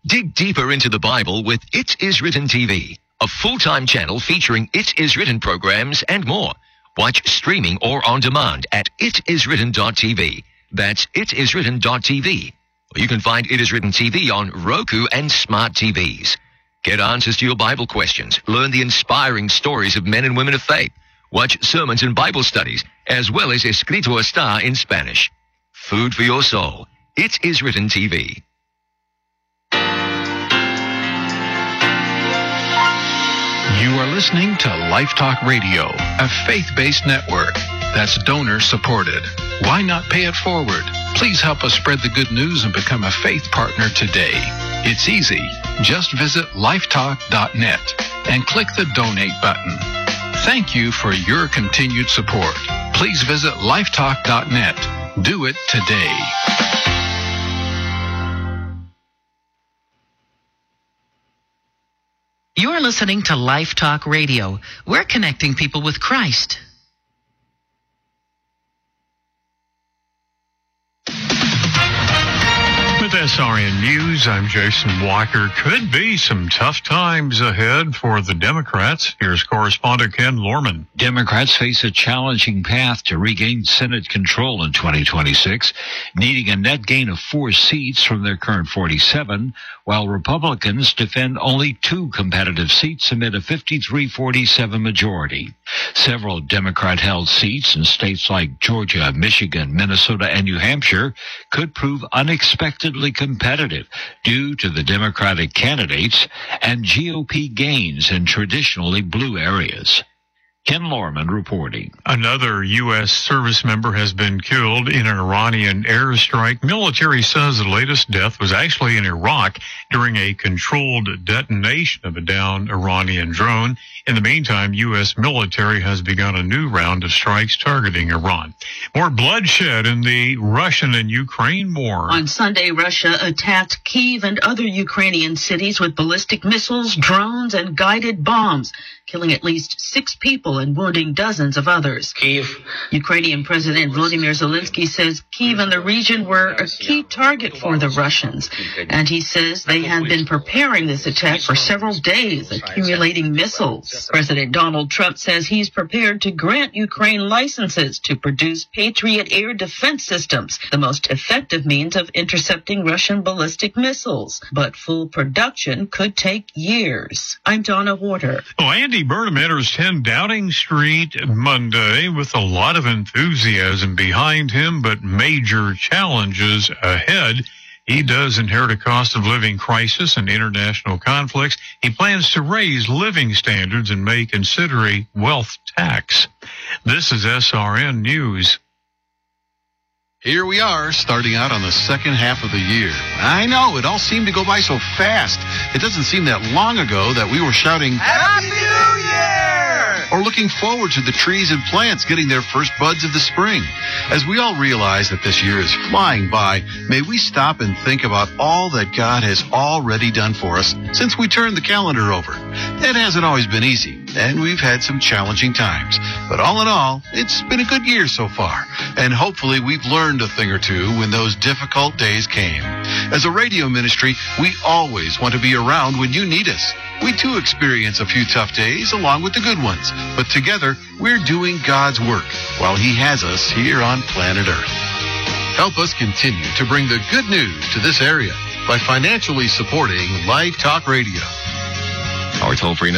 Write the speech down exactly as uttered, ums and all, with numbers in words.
Dig deeper into the Bible with It Is Written T V, a full-time channel featuring It Is Written programs and more. Watch streaming or on demand at it is written dot t v. That's it is written dot t v. Or you can find It Is Written T V on Roku and smart T Vs. Get answers to your Bible questions. Learn the inspiring stories of men and women of faith. Watch sermons and Bible studies, as well as Escrito Está in Spanish. Food for your soul. It Is Written T V. You are listening to Life Talk Radio, a faith-based network that's donor-supported. Why not pay it forward? Please help us spread the good news and become a faith partner today. It's easy. Just visit lifetalk dot net and click the donate button. Thank you for your continued support. Please visit lifetalk dot net. Do it today. You're listening to Life Talk Radio. We're connecting people with Christ. With S R N News, I'm Jason Walker. Could be some tough times ahead for the Democrats. Here's correspondent Ken Lorman. Democrats face a challenging path to regain Senate control in twenty twenty-six, needing a net gain of four seats from their current forty-seven, while Republicans defend only two competitive seats amid a fifty-three forty-seven majority. Several Democrat-held seats in states like Georgia, Michigan, Minnesota, and New Hampshire could prove unexpectedly competitive due to the Democratic candidates and G O P gains in traditionally blue areas. Ken Lorman reporting. Another U S service member has been killed in an Iranian airstrike. Military says the latest death was actually in Iraq during a controlled detonation of a downed Iranian drone. In the meantime, U S military has begun a new round of strikes targeting Iran. More bloodshed in the Russian and Ukraine war. On Sunday, Russia attacked Kyiv and other Ukrainian cities with ballistic missiles, drones, and guided bombs, killing at least six people and wounding dozens of others. Kyiv. Ukrainian President Volodymyr Zelensky says Kyiv and the region were a key target for the Russians, and he says they had been preparing this attack for several days, accumulating missiles. President Donald Trump says he's prepared to grant Ukraine licenses to produce Patriot air defense systems, the most effective means of intercepting Russian ballistic missiles. But full production could take years. I'm Donna Warder. Oh, Andy Burnham enters ten Downing Street Monday with a lot of enthusiasm behind him, but major challenges ahead. He does inherit a cost of living crisis and international conflicts. He plans to raise living standards and may consider a wealth tax. This is S R N News. Here we are, starting out on the second half of the year. I know, it all seemed to go by so fast. It doesn't seem that long ago that we were shouting, Happy New Year! Or looking forward to the trees and plants getting their first buds of the spring. As we all realize that this year is flying by, may we stop and think about all that God has already done for us since we turned the calendar over. It hasn't always been easy, and we've had some challenging times. But all in all, it's been a good year so far, and hopefully we've learned a thing or two when those difficult days came. As a radio ministry, we always want to be around when you need us. We too experience a few tough days along with the good ones, but together we're doing God's work while He has us here on planet Earth. Help us continue to bring the good news to this area by financially supporting Life Talk Radio. Our toll-free